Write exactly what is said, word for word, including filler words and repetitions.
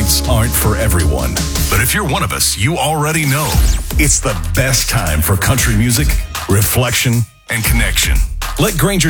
moments aren't for everyone. But if you're one of us, you already know it's the best time for country music, reflection, and connection. Let Granger